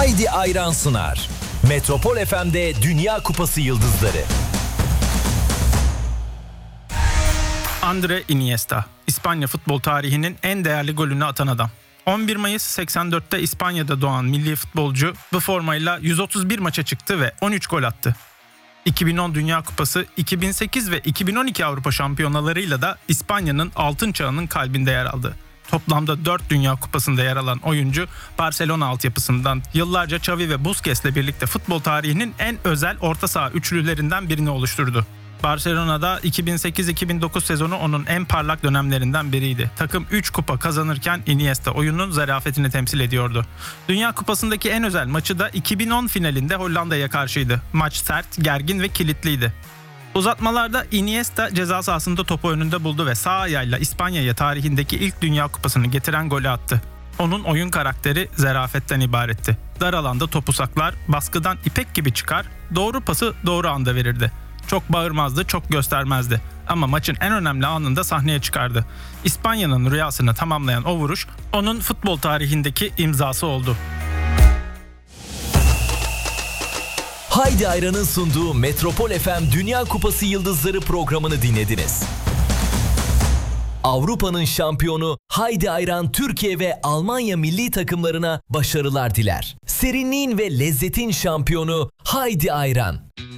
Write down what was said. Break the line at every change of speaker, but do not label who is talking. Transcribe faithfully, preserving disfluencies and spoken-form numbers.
Haydi Ayran sunar. Metropol F M'de Dünya Kupası Yıldızları.
Andre Iniesta, İspanya futbol tarihinin en değerli golünü atan adam. on bir Mayıs seksen dörtte İspanya'da doğan milli futbolcu bu formayla yüz otuz bir maça çıktı ve on üç gol attı. iki bin on Dünya Kupası, iki bin sekiz ve iki bin on iki Avrupa Şampiyonalarıyla da İspanya'nın altın çağının kalbinde yer aldı. Toplamda dört Dünya Kupası'nda yer alan oyuncu, Barcelona altyapısından yıllarca Xavi ve Busquets'le birlikte futbol tarihinin en özel orta saha üçlülerinden birini oluşturdu. Barcelona'da iki bin sekiz iki bin dokuz sezonu onun en parlak dönemlerinden biriydi. Takım üç kupa kazanırken Iniesta oyunun zarafetini temsil ediyordu. Dünya Kupası'ndaki en özel maçı da iki bin on finalinde Hollanda'ya karşıydı. Maç sert, gergin ve kilitliydi. Uzatmalarda Iniesta ceza sahasında topu önünde buldu ve sağ ayağıyla İspanya'ya tarihindeki ilk Dünya Kupası'nı getiren golü attı. Onun oyun karakteri zarafetten ibaretti. Dar alanda topu saklar, baskıdan ipek gibi çıkar, doğru pası doğru anda verirdi. Çok bağırmazdı, çok göstermezdi. Ama maçın en önemli anında sahneye çıkardı. İspanya'nın rüyasını tamamlayan o vuruş, onun futbol tarihindeki imzası oldu.
Haydi Ayran'ın sunduğu Metropol F M Dünya Kupası Yıldızları programını dinlediniz. Avrupa'nın şampiyonu Haydi Ayran Türkiye ve Almanya milli takımlarına başarılar diler. Serinliğin ve lezzetin şampiyonu Haydi Ayran.